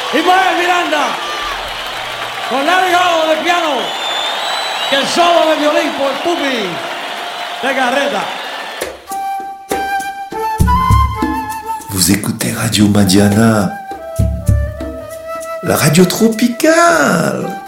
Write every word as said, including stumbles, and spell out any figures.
Ismael Miranda, con largo de piano, y el solo de violín por Pupi de Garreta. Vous écoutez Radio Madiana, la radio tropicale.